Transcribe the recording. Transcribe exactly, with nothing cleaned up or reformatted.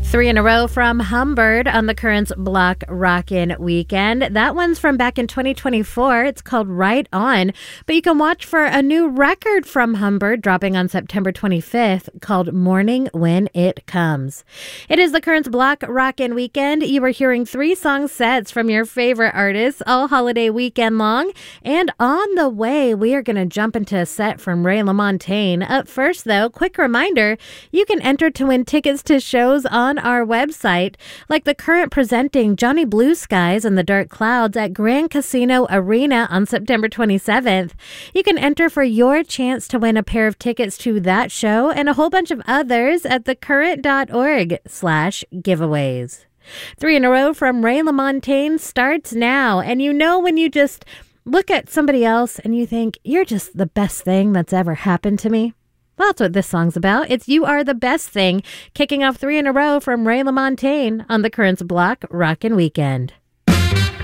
Three in a row from Humbird on the Currents Block Rockin' Weekend. That one's from back in twenty twenty-four. It's called Right On. But you can watch for a new record from Humbird dropping on September twenty-fifth called Morning When It Comes. It is the Currents Block Rockin' Weekend. You are hearing three song sets from your favorite artists all holiday weekend long. And on the way, we are going to jump into a set from Ray LaMontagne. Up first, though, quick reminder, you can enter to win tickets to shows on our website, like the current presenting Johnny Blue Skies and the Dark Clouds at Grand Casino Arena on September twenty-seventh. You can enter for your chance to win a pair of tickets to that show and a whole bunch of others at thecurrent.org slash giveaways. Three in a row from Ray LaMontagne starts now. And you know when you just look at somebody else and you think, you're just the best thing that's ever happened to me? Well, that's what this song's about. It's You Are the Best Thing, kicking off three in a row from Ray LaMontagne on the Currents Block Rockin' Weekend.